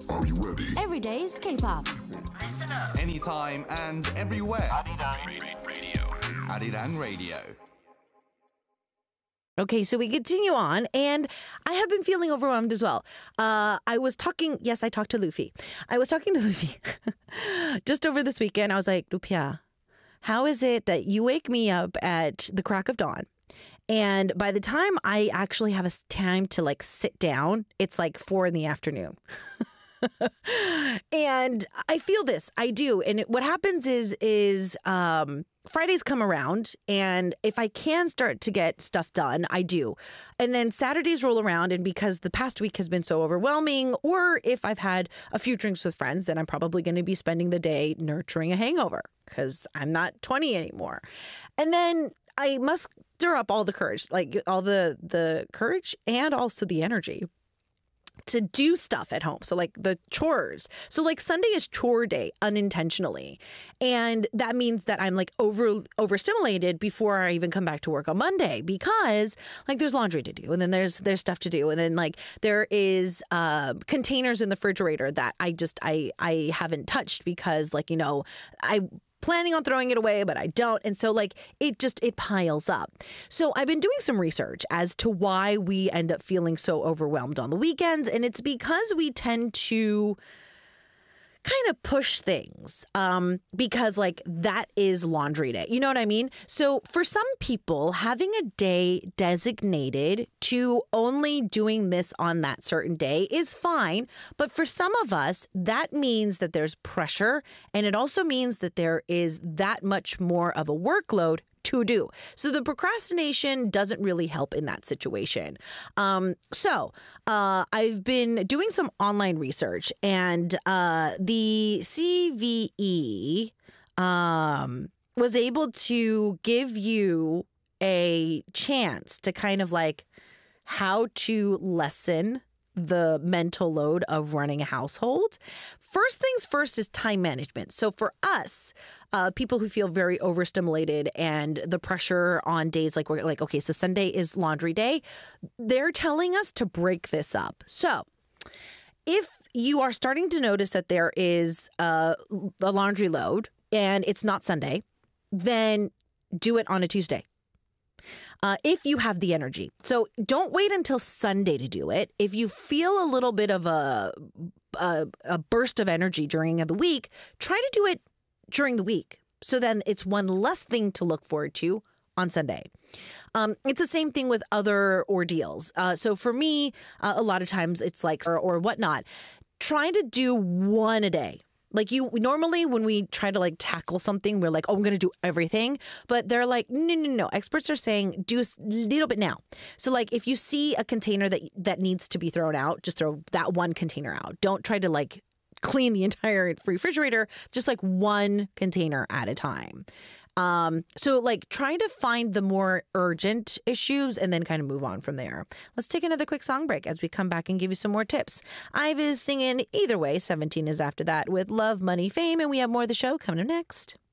Are you ready? Every day's K-pop. Listen up. Anytime and everywhere. Arirang Radio. Arirang Radio. Okay, so we continue on, and I have been feeling overwhelmed as well. I talked to Luffy. I was talking to Luffy just over this weekend. I was like, Lupia, how is it that you wake me up at the crack of dawn? And by the time I actually have a time to like sit down, it's like 4 p.m. And I feel this. I do. And what happens is Fridays come around, and if I can start to get stuff done, I do. And then Saturdays roll around, and because the past week has been so overwhelming, or if I've had a few drinks with friends, then I'm probably going to be spending the day nurturing a hangover because I'm not 20 anymore. And then I muster up all the courage, like all the courage and also the energy to do stuff at home. So like the chores. So like Sunday is chore day unintentionally. And that means that I'm like overstimulated before I even come back to work on Monday because like there's laundry to do and then there's stuff to do. And then like there is containers in the refrigerator that I haven't touched because like, I planning on throwing it away, but I don't. And so like it piles up. So I've been doing some research as to why we end up feeling so overwhelmed on the weekends. And it's because we tend to kind of push things because like that is laundry day. You know what I mean? So for some people, having a day designated to only doing this on that certain day is fine. But for some of us, that means that there's pressure. And it also means that there is that much more of a workload to do. So the procrastination doesn't really help in that situation. So I've been doing some online research, and the CVE was able to give you a chance to kind of like how to lessen the mental load of running a household. First things first is time management. So for us, people who feel very overstimulated and the pressure on days like we're like, okay, so Sunday is laundry day, they're telling us to break this up. So if you are starting to notice that there is a laundry load and it's not Sunday, then do it on a Tuesday. If you have the energy. So don't wait until Sunday to do it. If you feel a little bit of a burst of energy during the week, try to do it during the week. So then it's one less thing to look forward to on Sunday. It's the same thing with other ordeals. So for me, a lot of times it's like, or whatnot, try to do one a day. Like normally when we try to like tackle something, we're like, oh, I'm going to do everything. But they're like, no. Experts are saying do a little bit now. So like if you see a container that needs to be thrown out, just throw that one container out. Don't try to like clean the entire refrigerator, just like one container at a time. So like try to find the more urgent issues and then kind of move on from there. Let's take another quick song break as we come back and give you some more tips. Ive is singing Either Way. 17 is after that with Love, Money, Fame. And we have more of the show coming up next.